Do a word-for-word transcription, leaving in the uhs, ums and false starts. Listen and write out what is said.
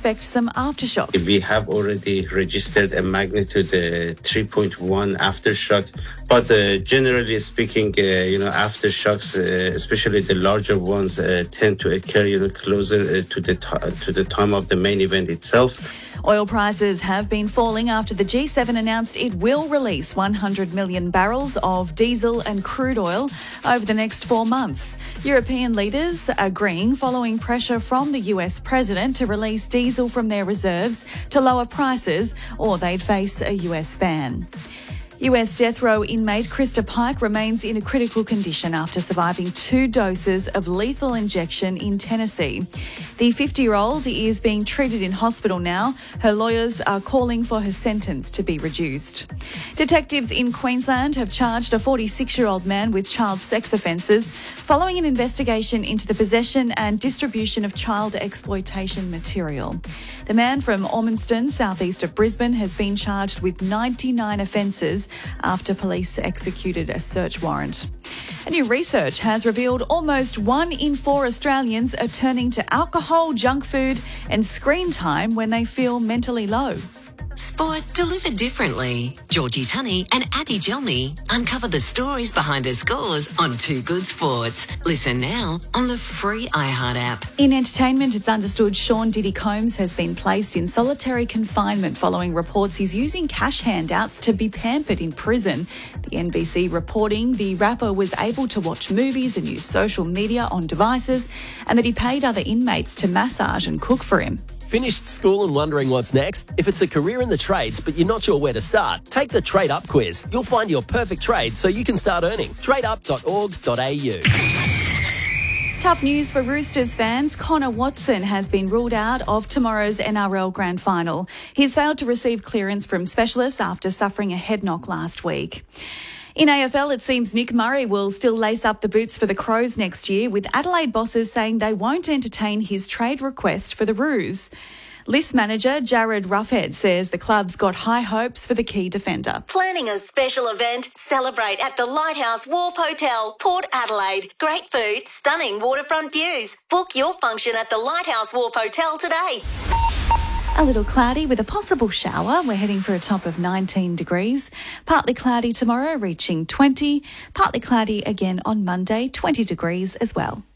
expect some aftershocks. We have already registered a magnitude uh, three point one aftershock, but uh, generally speaking, uh, you know, aftershocks, uh, especially the larger ones, uh, tend to occur, you know, closer uh, to the t- to the time of the main event itself. Oil prices have been falling after the G seven announced it will release one hundred million barrels of diesel and crude oil over the next four months. European leaders agreeing following pressure from the U S president to release diesel from their reserves to lower prices, or they'd face a U S ban. U S death row inmate Krista Pike remains in a critical condition after surviving two doses of lethal injection in Tennessee. The fifty-year-old is being treated in hospital now. Her lawyers are calling for her sentence to be reduced. Detectives in Queensland have charged a forty-six-year-old man with child sex offences following an investigation into the possession and distribution of child exploitation material. The man from Ormiston, southeast of Brisbane, has been charged with ninety-nine offences after police executed a search warrant. A new research has revealed almost one in four Australians are turning to alcohol, junk food and screen time when they feel mentally low. Sport delivered differently. Georgie Tunney and Abby Gelmy uncover the stories behind the scores on Two Good Sports. Listen now on the free iHeart app. In entertainment, it's understood Sean Diddy Combs has been placed in solitary confinement following reports he's using cash handouts to be pampered in prison. The N B C reporting the rapper was able to watch movies and use social media on devices, and that he paid other inmates to massage and cook for him. Finished school and wondering what's next? If it's a career in the trades but you're not sure where to start, take the Trade Up quiz. You'll find your perfect trade so you can start earning. trade up dot org dot a u. Tough news for Roosters fans. Connor Watson has been ruled out of tomorrow's N R L Grand Final. He's failed to receive clearance from specialists after suffering a head knock last week. In A F L, it seems Nick Murray will still lace up the boots for the Crows next year, with Adelaide bosses saying they won't entertain his trade request for the Roos. List manager Jared Roughhead says the club's got high hopes for the key defender. Planning a special event? Celebrate at the Lighthouse Wharf Hotel, Port Adelaide. Great food, stunning waterfront views. Book your function at the Lighthouse Wharf Hotel today. A little cloudy with a possible shower. We're heading for a top of nineteen degrees. Partly cloudy tomorrow, reaching twenty. Partly cloudy again on Monday, twenty degrees as well.